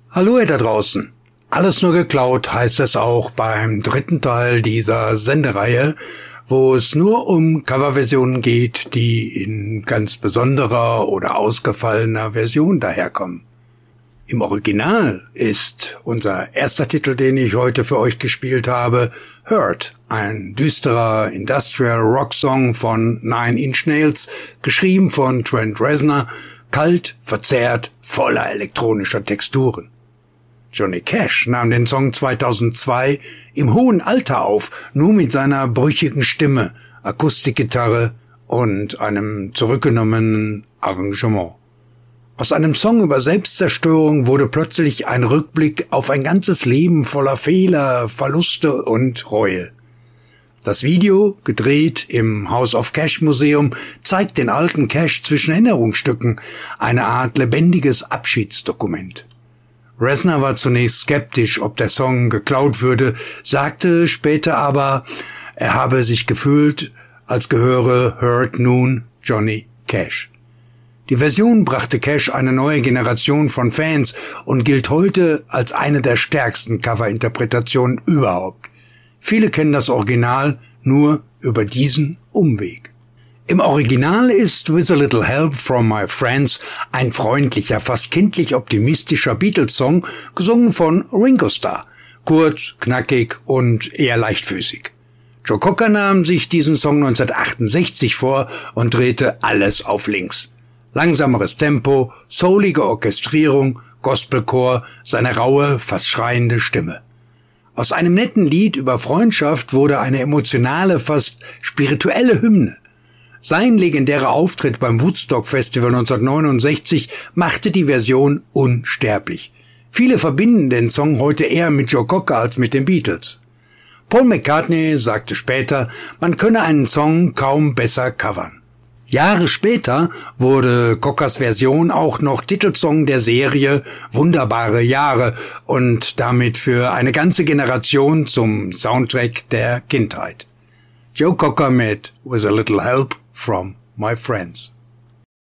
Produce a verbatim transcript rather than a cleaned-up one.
Hallo ihr da draußen. Alles nur geklaut heißt es auch beim dritten Teil dieser Sendereihe, wo es nur um Coverversionen geht, die in ganz besonderer oder ausgefallener Version daherkommen. Im Original ist unser erster Titel, den ich heute für euch gespielt habe, Hurt, ein düsterer Industrial-Rock-Song von Nine Inch Nails, geschrieben von Trent Reznor, kalt, verzerrt, voller elektronischer Texturen. Johnny Cash nahm den Song zweitausendzwei im hohen Alter auf, nur mit seiner brüchigen Stimme, Akustikgitarre und einem zurückgenommenen Arrangement. Aus einem Song über Selbstzerstörung wurde plötzlich ein Rückblick auf ein ganzes Leben voller Fehler, Verluste und Reue. Das Video, gedreht im House of Cash Museum, zeigt den alten Cash zwischen Erinnerungsstücken, eine Art lebendiges Abschiedsdokument. Reznor war zunächst skeptisch, ob der Song geklaut würde, sagte später aber, er habe sich gefühlt, als gehöre Hurt nun Johnny Cash. Die Version brachte Cash eine neue Generation von Fans und gilt heute als eine der stärksten Coverinterpretationen überhaupt. Viele kennen das Original nur über diesen Umweg. Im Original ist With a Little Help from My Friends ein freundlicher, fast kindlich optimistischer Beatles-Song, gesungen von Ringo Starr. Kurz, knackig und eher leichtfüßig. Joe Cocker nahm sich diesen Song neunzehnhundertachtundsechzig vor und drehte alles auf links. Langsameres Tempo, soulige Orchestrierung, Gospelchor, seine raue, fast schreiende Stimme. Aus einem netten Lied über Freundschaft wurde eine emotionale, fast spirituelle Hymne. Sein legendärer Auftritt beim Woodstock Festival neunzehnhundertneunundsechzig machte die Version unsterblich. Viele verbinden den Song heute eher mit Joe Cocker als mit den Beatles. Paul McCartney sagte später, man könne einen Song kaum besser covern. Jahre später wurde Cockers Version auch noch Titelsong der Serie Wunderbare Jahre und damit für eine ganze Generation zum Soundtrack der Kindheit. Joe Cocker mit With a Little Help from My Friends.